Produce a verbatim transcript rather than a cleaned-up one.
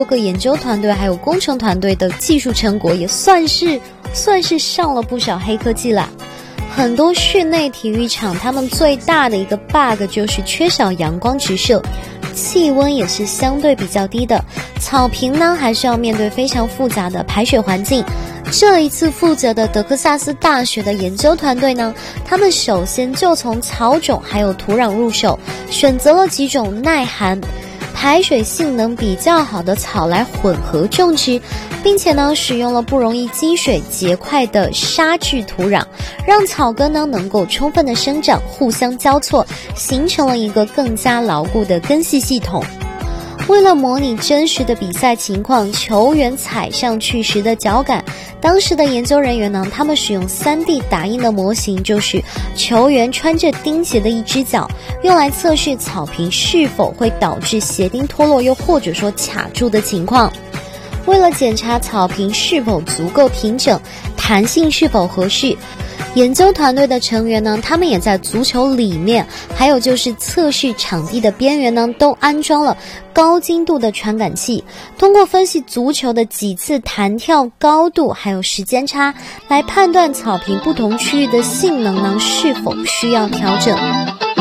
多个研究团队还有工程团队的技术成果，也算是算是上了不少黑科技啦。很多室内体育场他们最大的一个 bug 就是缺少阳光直射，气温也是相对比较低的，草坪呢还是要面对非常复杂的排水环境。这一次负责的德克萨斯大学的研究团队呢，他们首先就从草种还有土壤入手，选择了几种耐寒、排水性能比较好的草来混合种植，并且呢使用了不容易积水结块的沙质土壤，让草根呢能够充分的生长，互相交错，形成了一个更加牢固的根系系统。为了模拟真实的比赛情况，球员踩上去时的脚感，当时的研究人员呢，他们使用 三 D 打印的模型，就是球员穿着钉鞋的一只脚，用来测试草坪是否会导致鞋钉脱落又或者说卡住的情况。为了检查草坪是否足够平整，弹性是否合适，研究团队的成员呢，他们也在足球里面，还有就是测试场地的边缘呢，都安装了高精度的传感器，通过分析足球的几次弹跳高度还有时间差，来判断草坪不同区域的性能呢是否需要调整。